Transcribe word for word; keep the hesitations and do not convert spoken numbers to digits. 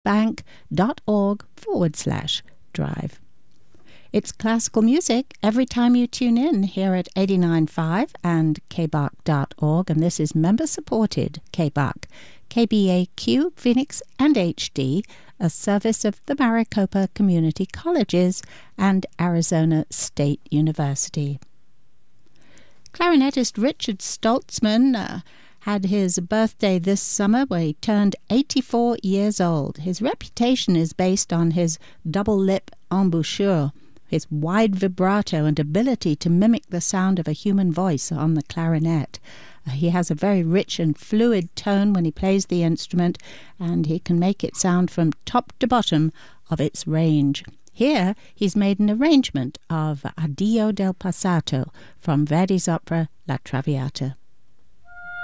bank.org forward slash drive. It's classical music every time you tune in here at eighty-nine point five and k b a c dot org, and this is member-supported K B A C, K B A Q, Phoenix, and H D, a service of the Maricopa Community Colleges and Arizona State University. Clarinetist Richard Stoltzman uh, had his birthday this summer where he turned eighty-four years old. His reputation is based on his double lip embouchure, his wide vibrato and ability to mimic the sound of a human voice on the clarinet. Uh, he has a very rich and fluid tone when he plays the instrument, and he can make it sound from top to bottom of its range. Here he's made an arrangement of Addio del Passato from Verdi's opera La Traviata.